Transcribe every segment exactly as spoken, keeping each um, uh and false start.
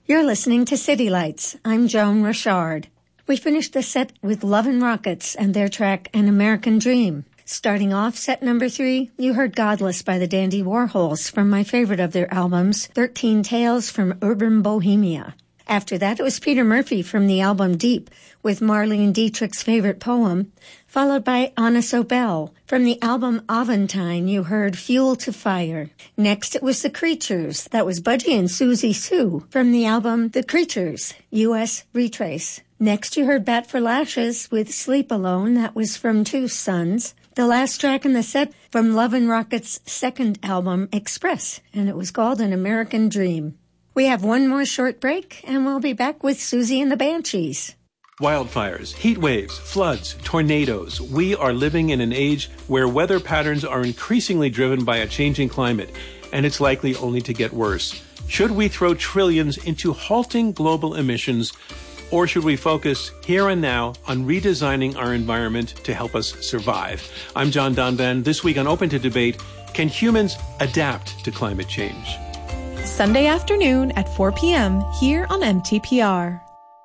You're listening to City Lights. I'm Joan Richard. We finished the set with Love and Rockets and their track An American Dream. Starting off set number three, you heard Godless by the Dandy Warhols from my favorite of their albums, thirteen Tales from Urban Bohemia. After that, it was Peter Murphy from the album Deep with Marlene Dietrich's favorite poem, followed by Anna Sobel. From the album Aventine, you heard Fuel to Fire. Next, it was The Creatures. That was Budgie and Susie Sue from the album The Creatures, U S Retrace. Next, you heard Bat for Lashes with Sleep Alone. That was from Two Sons. The last track in the set from Love and Rockets' second album, Express, and it was called An American Dream. We have one more short break, and we'll be back with Susie and the Banshees. Wildfires, heat waves, floods, tornadoes. We are living in an age where weather patterns are increasingly driven by a changing climate, and it's likely only to get worse. Should we throw trillions into halting global emissions, or should we focus here and now on redesigning our environment to help us survive? I'm John Donvan. This week on Open to Debate, can humans adapt to climate change? Sunday afternoon at four p.m. here on M T P R.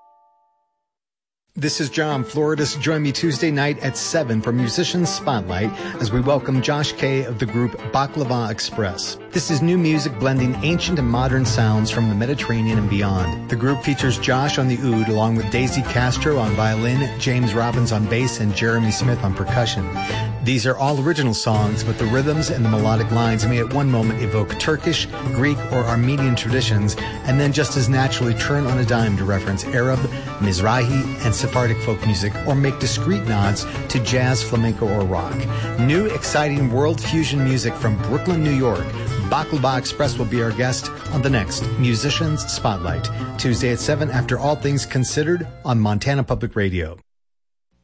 This is John Floridis. Join me Tuesday night at seven for Musicians Spotlight as we welcome Josh Kay of the group Baklava Express. This is new music blending ancient and modern sounds from the Mediterranean and beyond. The group features Josh on the oud along with Daisy Castro on violin, James Robbins on bass, and Jeremy Smith on percussion. These are all original songs, but the rhythms and the melodic lines may at one moment evoke Turkish, Greek, or Armenian traditions, and then just as naturally turn on a dime to reference Arab, Mizrahi, and Sephardic folk music, or make discreet nods to jazz, flamenco, or rock. New, exciting world fusion music from Brooklyn, New York. Baklava Express will be our guest on the next Musicians Spotlight, Tuesday at seven after All Things Considered on Montana Public Radio.